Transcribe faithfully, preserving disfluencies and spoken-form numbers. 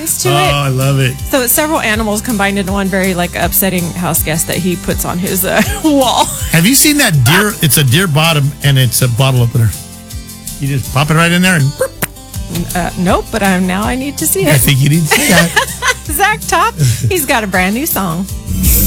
next to oh, it. Oh, I love it. So it's several animals combined into one very like upsetting house guest that he puts on his uh, wall. Have you seen that deer? It's a deer bottom and it's a bottle opener. You just pop it right in there and... Uh, nope, but I'm, now I need to see it. I think you need to see that. Zach Top, he's got a brand new song.